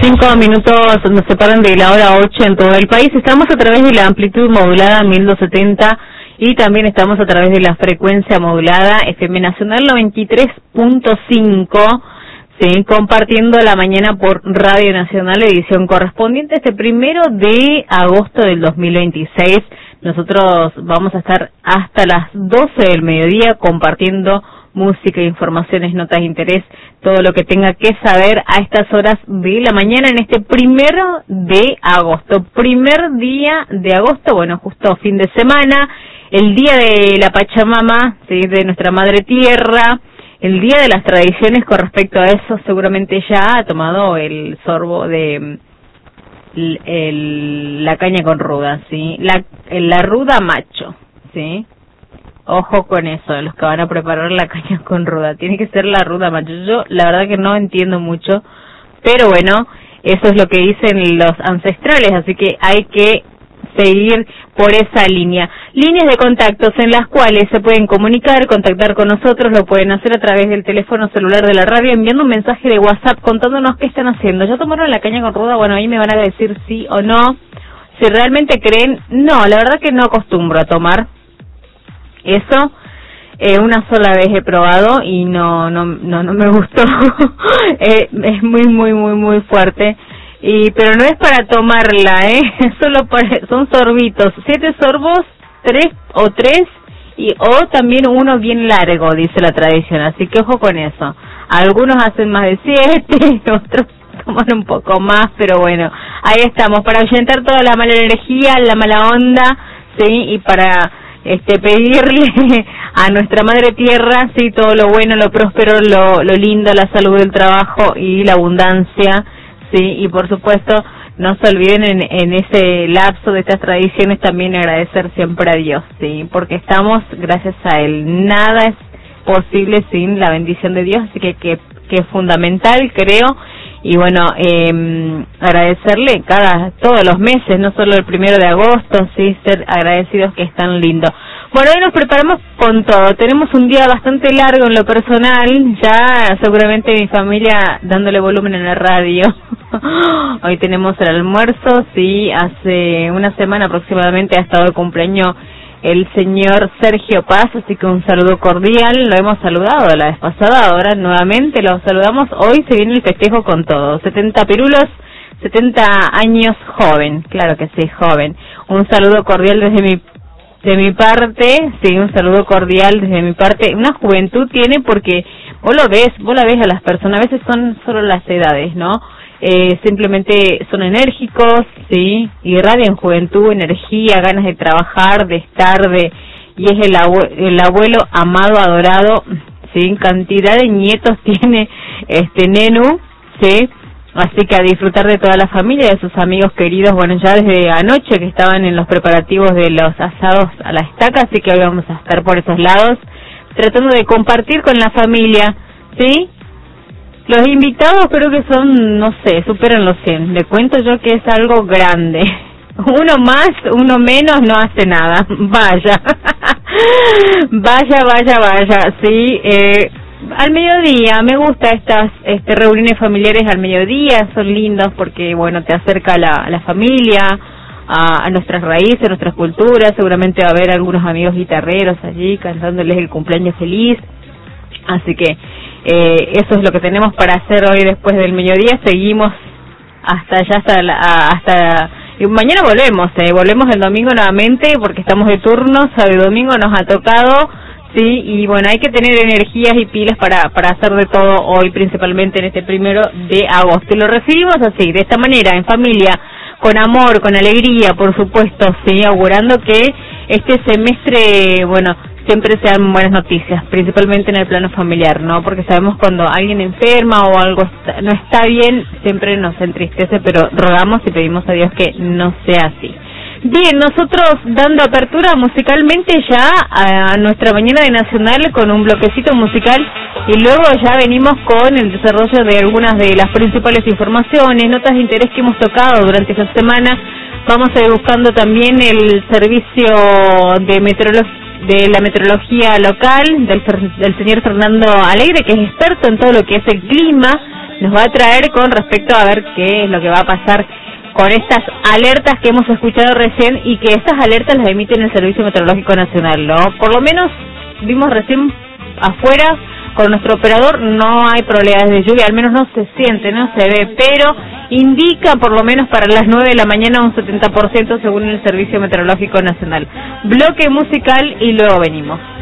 5 minutos nos separan de la hora 8 en todo el país. Estamos a través de la amplitud modulada 1270 y también estamos a través de la frecuencia modulada FM Nacional 93.5, sí, compartiendo la mañana por Radio Nacional, edición correspondiente a este 1 de agosto del 2026. Nosotros vamos a estar hasta las 12 del mediodía compartiendo música, informaciones, notas de interés, todo lo que tenga que saber a estas horas de la mañana en este 1 de agosto. Primer día de agosto, bueno, justo fin de semana, el día de la Pachamama, ¿sí?, de nuestra Madre Tierra, el día de las tradiciones con respecto a eso. Seguramente ya ha tomado el sorbo de la caña con ruda, ¿sí? La ruda macho, ¿sí? Ojo con eso, los que van a preparar la caña con ruda. Tiene que ser la ruda macho. Yo la verdad que no entiendo mucho, pero bueno, eso es lo que dicen los ancestrales, así que hay que seguir por esa línea. Líneas de contactos en las cuales se pueden contactar con nosotros, lo pueden hacer a través del teléfono celular de la radio, enviando un mensaje de WhatsApp contándonos qué están haciendo. ¿Ya tomaron la caña con ruda? Bueno, ahí me van a decir sí o no. Si realmente creen, no, la verdad que no acostumbro a tomar eso. Una sola vez he probado y no me gustó. Es muy fuerte. Pero no es para tomarla, solo son sorbitos, 7 sorbos, 3 o también uno bien largo, dice la tradición, así que ojo con eso. Algunos hacen más de 7, otros toman un poco más, pero bueno, ahí estamos, para ahuyentar toda la mala energía, la mala onda, sí, y para pedirle a nuestra Madre Tierra, sí, todo lo bueno, lo próspero, lo lindo, la salud, el trabajo y la abundancia. Sí, y por supuesto, no se olviden en ese lapso de estas tradiciones también agradecer siempre a Dios, sí, porque estamos gracias a Él. Nada es posible sin la bendición de Dios, así que es fundamental, creo, y bueno, agradecerle todos los meses, no solo el 1 de agosto, sí, ser agradecidos, que es tan lindo. Bueno, hoy nos preparamos con todo. Tenemos un día bastante largo en lo personal, ya seguramente mi familia dándole volumen en la radio. Hoy tenemos el almuerzo, sí, hace una semana aproximadamente ha estado de cumpleaños el señor Sergio Paz, así que un saludo cordial. Lo hemos saludado la vez pasada, ahora nuevamente lo saludamos. Hoy se viene el festejo con todo, 70 pirulos, 70 años joven, claro que sí, joven. Un saludo cordial de mi parte, sí, un saludo cordial desde mi parte. Una juventud tiene, porque vos la ves a las personas, a veces son solo las edades, ¿no? Simplemente son enérgicos, sí, irradian juventud, energía, ganas de trabajar, de estar, y es el abuelo amado, adorado, sí, cantidad de nietos tiene Nenu, sí. Así que a disfrutar de toda la familia, de sus amigos queridos, bueno, ya desde anoche que estaban en los preparativos de los asados a la estaca, así que hoy vamos a estar por esos lados, tratando de compartir con la familia, ¿sí? Los invitados creo que son, no sé, superan los 100, le cuento yo que es algo grande. Uno más, uno menos no hace nada, vaya, vaya, sí, al mediodía, me gusta estas reuniones familiares al mediodía, son lindos porque, bueno, te acerca a la familia, a nuestras raíces, a nuestras culturas. Seguramente va a haber algunos amigos guitarreros allí cantándoles el cumpleaños feliz, así que eso es lo que tenemos para hacer hoy después del mediodía. Seguimos hasta y mañana volvemos el domingo nuevamente porque estamos de turno, sábado y domingo nos ha tocado. Sí, y bueno, hay que tener energías y pilas para hacer de todo hoy, principalmente en este 1 de agosto. Y lo recibimos así, de esta manera, en familia, con amor, con alegría, por supuesto, sí, augurando que este semestre, bueno, siempre sean buenas noticias, principalmente en el plano familiar, ¿no? Porque sabemos cuando alguien enferma o algo no está bien, siempre nos entristece, pero rogamos y pedimos a Dios que no sea así. Bien, nosotros dando apertura musicalmente ya a nuestra mañana de Nacional con un bloquecito musical, y luego ya venimos con el desarrollo de algunas de las principales informaciones, notas de interés que hemos tocado durante esta semana. Vamos a ir buscando también el servicio de la meteorología local del señor Fernando Alegre, que es experto en todo lo que es el clima. nos va a traer con respecto a ver qué es lo que va a pasar con estas alertas que hemos escuchado recién y que estas alertas las emite el Servicio Meteorológico Nacional, ¿no? Por lo menos vimos recién afuera con nuestro operador no hay probabilidades de lluvia, al menos no se siente, no se ve, pero indica por lo menos para las 9 de la mañana un 70% según el Servicio Meteorológico Nacional. Bloque musical y luego venimos.